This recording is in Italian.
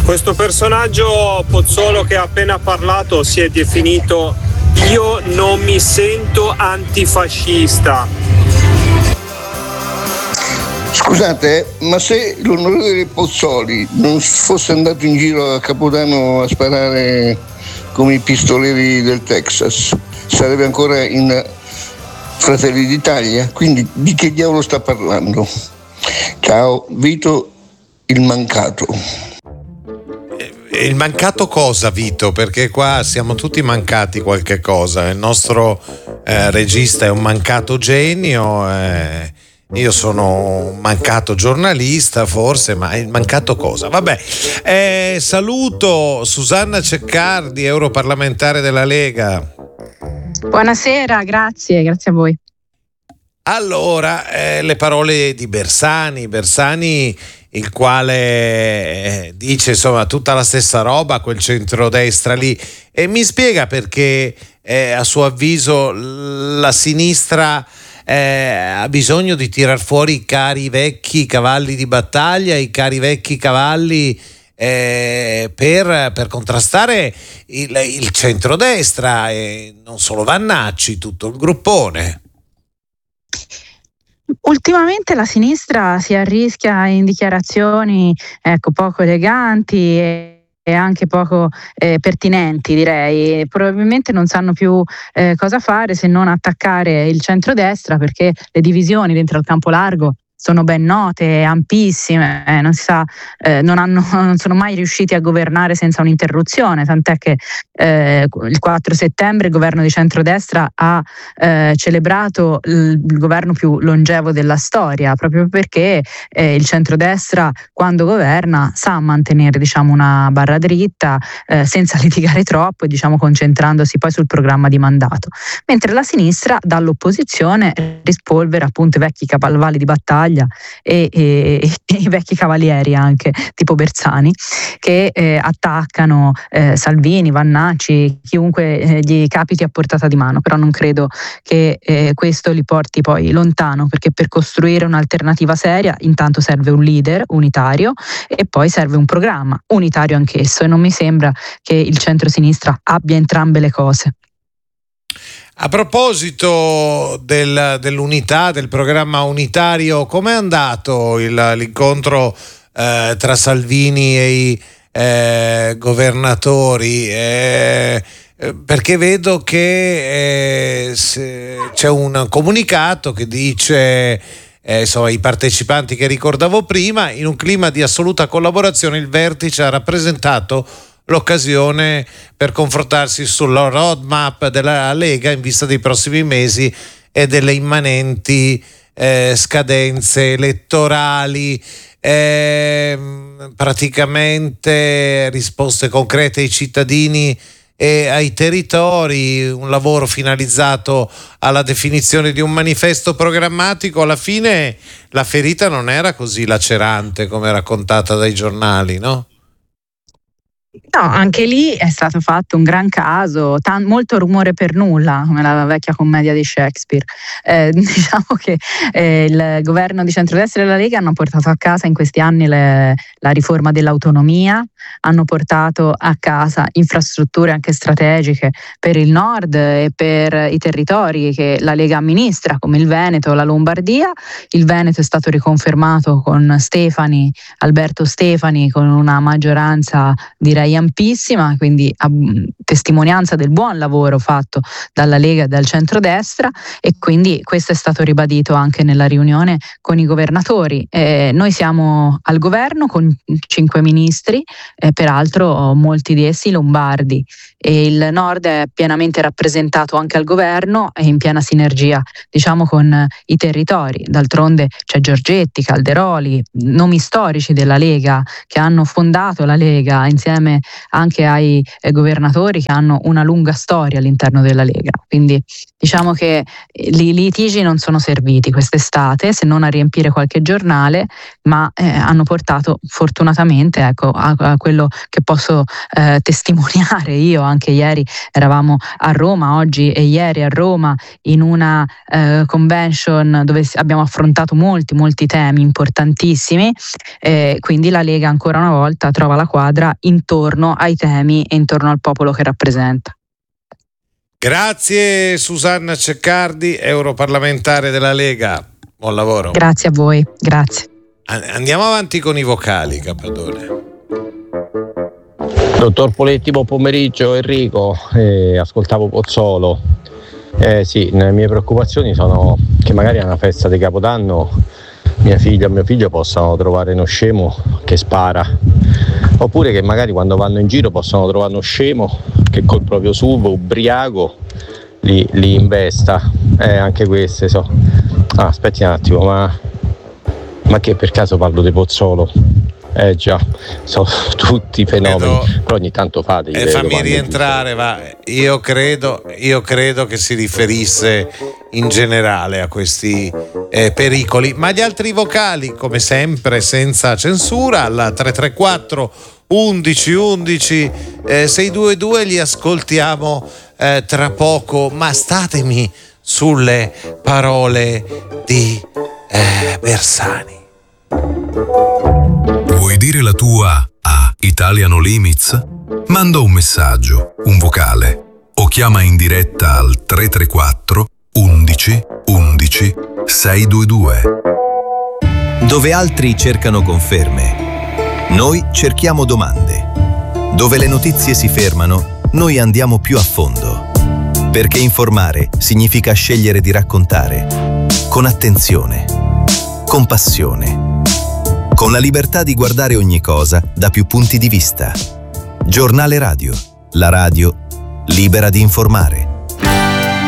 Questo personaggio Pozzolo che ha appena parlato si è definito "io non mi sento antifascista". Scusate, ma se l'onorevole Pozzoli non fosse andato in giro a Capodanno a sparare come i pistoleri del Texas, sarebbe ancora in Fratelli d'Italia? Quindi di che diavolo sta parlando? Ciao, Vito il mancato. Il mancato cosa, Vito? Perché qua siamo tutti mancati qualche cosa. Il nostro regista è un mancato genio, io sono un mancato giornalista forse, ma il mancato cosa? Vabbè, saluto Susanna Ceccardi, europarlamentare della Lega. Buonasera, grazie a voi. Allora, le parole di Bersani, il quale dice insomma tutta la stessa roba, quel centrodestra lì, e mi spiega perché a suo avviso la sinistra ha bisogno di tirar fuori i cari vecchi cavalli di battaglia, i cari vecchi cavalli per contrastare il centrodestra, e non solo Vannacci, tutto il gruppone. Ultimamente la sinistra si arrischia in dichiarazioni poco eleganti e anche poco pertinenti, direi. Probabilmente non sanno più cosa fare se non attaccare il centrodestra, perché le divisioni dentro al campo largo sono ben note, ampissime, non si sa, non sono mai riusciti a governare senza un'interruzione, tant'è che il 4 settembre il governo di centrodestra ha celebrato il governo più longevo della storia, proprio perché il centrodestra, quando governa, sa mantenere, una barra dritta senza litigare troppo e concentrandosi poi sul programma di mandato, mentre la sinistra dall'opposizione rispolvera appunto i vecchi cavalli di battaglia e i vecchi cavalieri anche, tipo Bersani, che attaccano Salvini, Vannacci, chiunque gli capiti a portata di mano. Però non credo che questo li porti poi lontano, perché per costruire un'alternativa seria intanto serve un leader unitario e poi serve un programma unitario anch'esso, e non mi sembra che il centro-sinistra abbia entrambe le cose. A proposito dell'unità, del programma unitario, com'è andato l'incontro tra Salvini e i governatori? Perché vedo che c'è un comunicato che dice i partecipanti che ricordavo prima, in un clima di assoluta collaborazione il vertice ha rappresentato l'occasione per confrontarsi sulla roadmap della Lega in vista dei prossimi mesi e delle immanenti scadenze elettorali, praticamente risposte concrete ai cittadini e ai territori, un lavoro finalizzato alla definizione di un manifesto programmatico. Alla fine la ferita non era così lacerante come raccontata dai giornali, no? No, anche lì è stato fatto un gran caso, molto rumore per nulla, come la vecchia commedia di Shakespeare. Diciamo che il governo di centrodestra e la Lega hanno portato a casa in questi anni la riforma dell'autonomia, hanno portato a casa infrastrutture anche strategiche per il nord e per i territori che la Lega amministra, come il Veneto, la Lombardia. Il Veneto è stato riconfermato con Alberto Stefani, con una maggioranza direi ampissima, quindi a testimonianza del buon lavoro fatto dalla Lega e dal centrodestra, e quindi questo è stato ribadito anche nella riunione con i governatori. Noi siamo al governo con 5 ministri, peraltro molti di essi lombardi, e il nord è pienamente rappresentato anche al governo e in piena sinergia con i territori. D'altronde c'è Giorgetti, Calderoli, nomi storici della Lega che hanno fondato la Lega insieme anche ai governatori che hanno una lunga storia all'interno della Lega. Quindi diciamo che i litigi non sono serviti quest'estate, se non a riempire qualche giornale, ma hanno portato fortunatamente a quello che posso testimoniare io anche ieri eravamo a Roma, oggi e ieri a Roma, in una convention dove abbiamo affrontato molti temi importantissimi, quindi la Lega ancora una volta trova la quadra intorno ai temi e intorno al popolo che rappresenta. Grazie Susanna Ceccardi, europarlamentare della Lega. Buon lavoro. Grazie a voi, grazie. Andiamo avanti con i vocali, Capadone. Dottor Poletti, buon pomeriggio. Enrico, ascoltavo Pozzolo. Sì, le mie preoccupazioni sono che magari a una festa di Capodanno mia figlia o mio figlio possano trovare uno scemo che spara, oppure che magari quando vanno in giro possano trovare uno scemo che col proprio SUV ubriaco li investa. Anche queste so. Aspetti un attimo, ma che per caso parlo di Pozzolo? Già, sono tutti fenomeni, però ogni tanto fate. Fammi rientrare, va. Io credo che si riferisse in generale a questi pericoli, ma gli altri vocali, come sempre, senza censura, al 334 11 11 622 li ascoltiamo tra poco, ma statemi sulle parole di Bersani. Vuoi dire la tua a Italian No Limits? Manda un messaggio, un vocale o chiama in diretta al 334 11 11 622. Dove altri cercano conferme, noi cerchiamo domande. Dove le notizie si fermano, noi andiamo più a fondo. Perché informare significa scegliere di raccontare con attenzione, con passione, con la libertà di guardare ogni cosa da più punti di vista. Giornale Radio, la radio libera di informare.